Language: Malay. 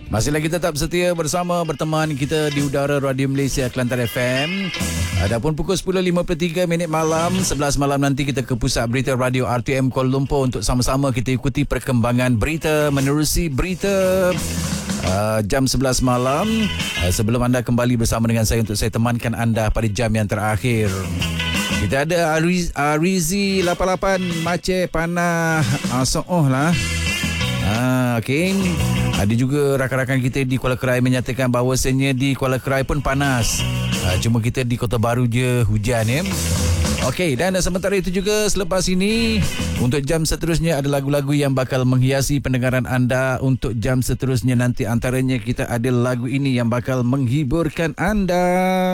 Masih lagi tetap setia bersama berteman kita di udara Radio Malaysia Kelantan FM. Adapun pukul 10.53 malam, 11 malam nanti kita ke pusat berita Radio RTM Kuala Lumpur untuk sama-sama kita ikuti perkembangan berita menerusi berita jam 11 malam. Sebelum anda kembali bersama dengan saya untuk saya temankan anda pada jam yang terakhir. Kita ada Rizi 88 Maceh Panah Soh lah. Okay. Ada juga rakan-rakan kita di Kuala Krai menyatakan bahawasanya di Kuala Krai pun panas. Cuma kita di Kota Baru je hujan ya. Okey, dan sementara itu juga selepas ini untuk jam seterusnya ada lagu-lagu yang bakal menghiasi pendengaran anda. Untuk jam seterusnya nanti antaranya kita ada lagu ini yang bakal menghiburkan anda.